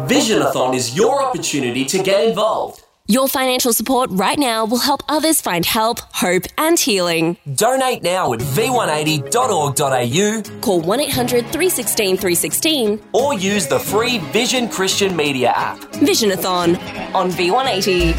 Visionathon is your opportunity to get involved. Your financial support right now will help others find help, hope and healing. Donate now at v180.org.au. Call 1800 316 316 or use the free Vision Christian Media app. Visionathon on V180.